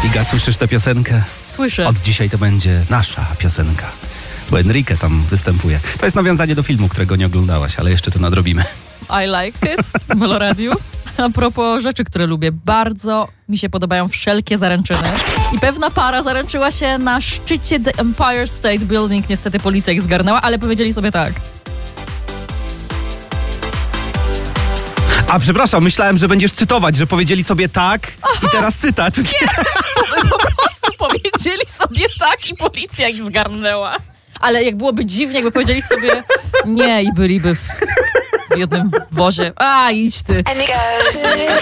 Iga, słyszysz tę piosenkę? Słyszę. Od dzisiaj to będzie nasza piosenka, bo Enrique tam występuje. To jest nawiązanie do filmu, którego nie oglądałaś, ale jeszcze to nadrobimy. I like it w Meloradiu. A propos rzeczy, które lubię, bardzo mi się podobają wszelkie zaręczyny. I pewna para zaręczyła się na szczycie The Empire State Building. Niestety policja ich zgarnęła, ale powiedzieli sobie tak. A przepraszam, myślałem, że będziesz cytować, że powiedzieli sobie tak i teraz cytat. Nie, po prostu powiedzieli sobie tak i policja ich zgarnęła. Ale jak byłoby dziwnie, jakby powiedzieli sobie nie i byliby w jednym wozie. A, idź ty.